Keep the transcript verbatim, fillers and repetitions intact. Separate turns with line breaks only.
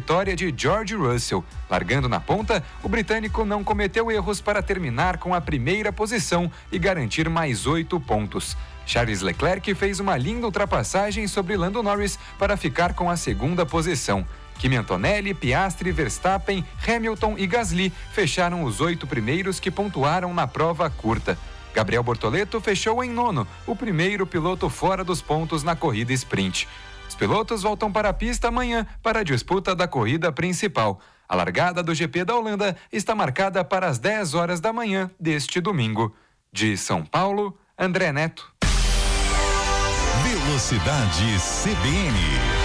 vitória de George Russell. Largando na ponta, o britânico não cometeu erros para terminar com a primeira posição e garantir mais oito pontos. Charles Leclerc fez uma linda ultrapassagem sobre Lando Norris para ficar com a segunda posição. Kimi Antonelli, Piastri, Verstappen, Hamilton e Gasly fecharam os oito primeiros que pontuaram na prova curta. Gabriel Bortoleto fechou em nono, o primeiro piloto fora dos pontos na corrida sprint. Os pilotos voltam para a pista amanhã para a disputa da corrida principal. A largada do G P da Holanda está marcada para as dez horas da manhã deste domingo. De São Paulo, André Neto.
Velocidade C B N.